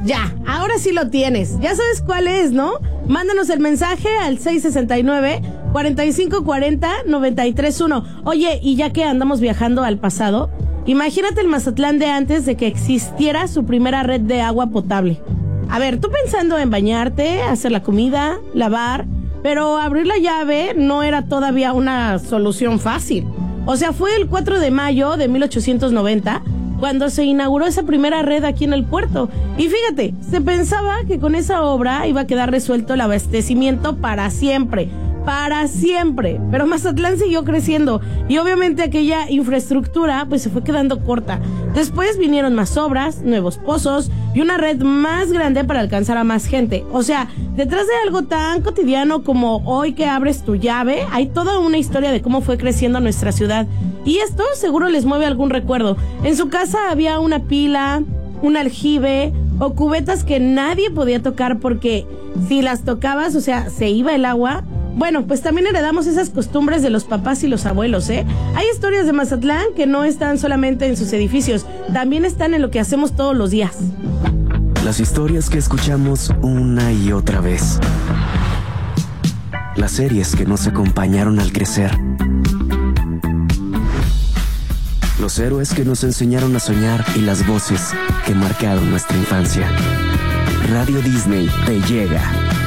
Ya, ahora sí lo tienes. Ya sabes cuál es, ¿no? Mándanos el mensaje al 669-4540-931. Oye, y ya que andamos viajando al pasado, imagínate el Mazatlán de antes de que existiera su primera red de agua potable. A ver, tú pensando en bañarte, hacer la comida, lavar, pero abrir la llave no era todavía una solución fácil. O sea, fue el 4 de mayo de 1890 cuando se inauguró esa primera red aquí en el puerto. Y fíjate, se pensaba que con esa obra iba a quedar resuelto el abastecimiento para siempre. Para siempre. Pero Mazatlán siguió creciendo y obviamente aquella infraestructura pues se fue quedando corta. Después vinieron más obras, nuevos pozos y una red más grande para alcanzar a más gente. O sea, detrás de algo tan cotidiano como hoy que abres tu llave, hay toda una historia de cómo fue creciendo nuestra ciudad. Y esto seguro les mueve algún recuerdo. En su casa había una pila, un aljibe o cubetas que nadie podía tocar porque si las tocabas, o sea, se iba el agua. Bueno, pues también heredamos esas costumbres de los papás y los abuelos, ¿eh? Hay historias de Mazatlán que no están solamente en sus edificios, también están en lo que hacemos todos los días. Las historias que escuchamos una y otra vez. Las series que nos acompañaron al crecer. Los héroes que nos enseñaron a soñar y las voces que marcaron nuestra infancia. Radio Disney te llega.